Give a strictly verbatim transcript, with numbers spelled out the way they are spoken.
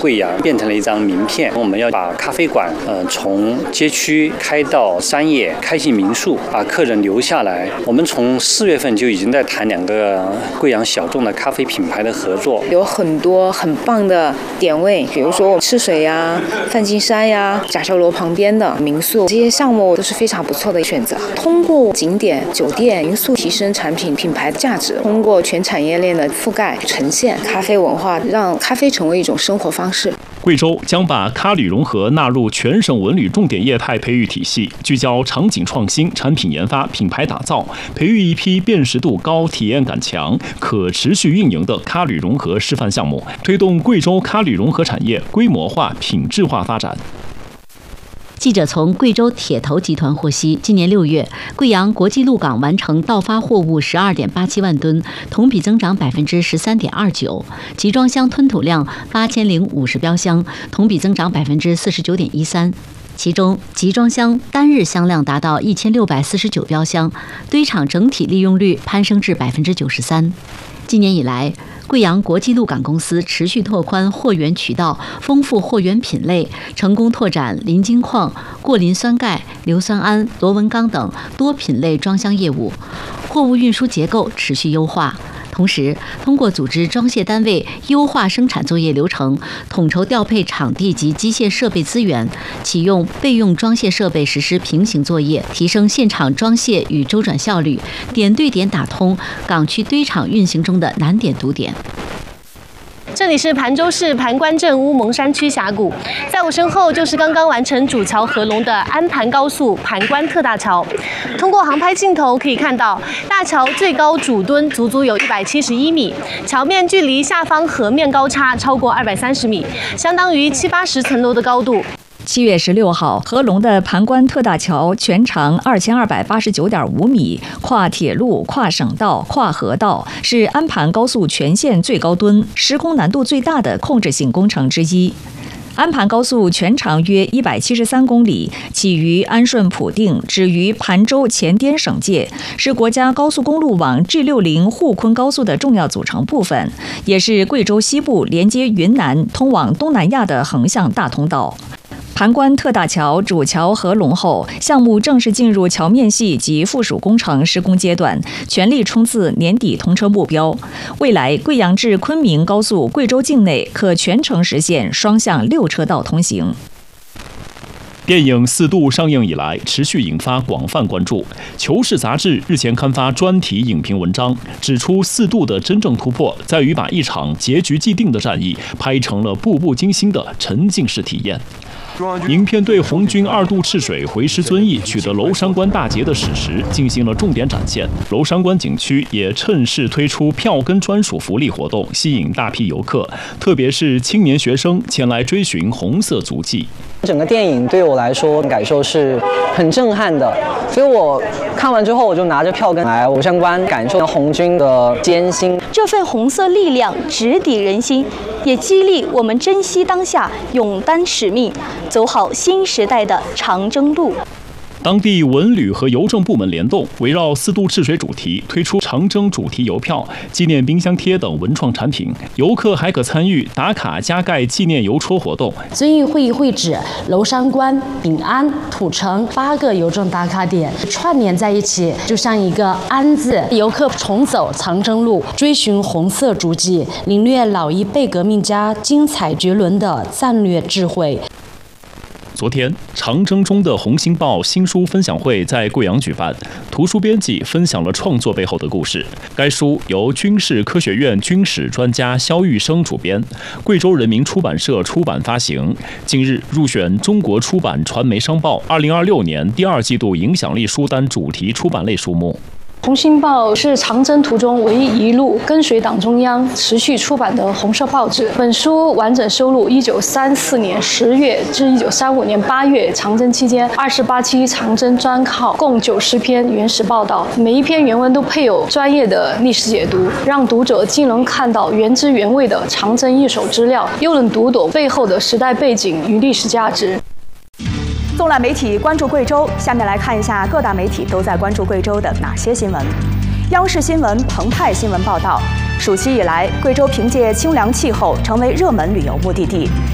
贵阳变成了一张名片。我们要把咖啡馆呃从街区开到商业开进民宿，把客人留下来。我们从四月份就已经在谈两个贵阳小众的咖啡品牌的合作， 有很多很棒的点位，比如说赤水呀、梵净山呀、甲校楼旁边的民宿，这些项目都是非常不错的选择。通过景点、酒店、民宿提升产品品牌的价值，通过全产业链的覆盖，呈现咖啡文化，让咖啡成为一种生活方式。 贵州将把咖旅融合纳入全省文旅重点业态培育体系，聚焦场景创新、产品研发、品牌打造，培育一批辨识度高、体验感强、可持续运营的咖旅融合示范项目，推动贵州咖旅融合产业规模化、品质化发展。 记者从贵州铁头集团获悉，今年六月，贵阳国际陆港完成到发货物十二点八七万吨，同比增长百分之十三点二九；集装箱吞吐量八千零五十标箱，同比增长百分之四十九点一三。其中，集装箱单日箱量达到一千六百四十九标箱，堆场整体利用率攀升至百分之九十三。今年以来，贵阳国际陆港公司持续拓宽货源渠道，丰富货源品类，成功拓展磷金矿、过磷酸钙、硫酸铵、螺纹钢等多品类装箱业务，货物运输结构持续优化。同时，通过组织装卸单位优化生产作业流程，统筹调配场地及机械设备资源，启用备用装卸设备实施平行作业，提升现场装卸与周转效率，点对点打通港区堆场运行中的难点堵点。 这里是盘州市盘关镇乌蒙山区峡谷，在我身后就是刚刚完成主桥合龙的安盘高速盘关特大桥。通过航拍镜头可以看到，大桥最高主墩足足有一百七十一米，桥面距离下方河面高差超过二百三十米，相当于七八十层楼的高度。 七月十六号，合龙的盘关特大桥全长二千二百八十九点五米，跨铁路、跨省道、跨河道，是安盘高速全线最高墩、施工难度最大的控制性工程之一。安盘高速全长约一百七十三公里，起于安顺普定，止于盘州前滇省界，是国家高速公路网 G 六十沪昆高速的重要组成部分，也是贵州西部连接云南、通往东南亚的横向大通道。盘关特大桥主桥合龙后，项目正式进入桥面系及附属工程施工阶段，全力冲刺年底通车目标。未来，贵阳至昆明高速贵州境内可全程实现双向六车道通行。 电影《四渡》上映以来，持续引发广泛关注。《求是》杂志日前刊发专题影评文章，指出《四渡》的真正突破在于把一场结局既定的战役拍成了步步惊心的沉浸式体验。影片对红军二渡赤水回师遵义、取得娄山关大捷的史实进行了重点展现。娄山关景区也趁势推出票根专属福利活动，吸引大批游客，特别是青年学生前来追寻红色足迹。 整个电影对我来说感受是很震撼的，所以我看完之后，我就拿着票根来娄山关感受红军的艰辛。 这份红色力量直抵人心，也激励我们珍惜当下，勇担使命，走好新时代的长征路。 当地文旅和邮政部门联动，围绕四渡赤水主题推出长征主题邮票、纪念冰箱贴等文创产品，游客还可参与打卡加盖纪念邮戳活动。 遵义会议会址、娄山关、丙安、土城八个邮政打卡点串联在一起，就像一个安字。游客重走长征路，追寻红色足迹，领略老一辈革命家精彩绝伦的战略智慧。 昨天，长征中的红星报新书分享会在贵阳举办，图书编辑分享了创作背后的故事。该书由军事科学院军史专家肖玉生主编，贵州人民出版社出版发行。近日入选中国出版传媒商报二零二六年第二季度影响力书单主题出版类书目。 红星报是长征途中唯一一路跟随党中央持续出版的红色报纸。本书完整收录一九三四年十月至一九三五年八月长征期间二十八期长征专号，共九十篇原始报道。每一篇原文都配有专业的历史解读，让读者既能看到原汁原味的长征一手资料，又能读懂背后的时代背景与历史价值。 纵览媒体关注贵州，下面来看一下各大媒体都在关注贵州的哪些新闻。央视新闻澎湃新闻报道，暑期以来，贵州凭借清凉气候成为热门旅游目的地。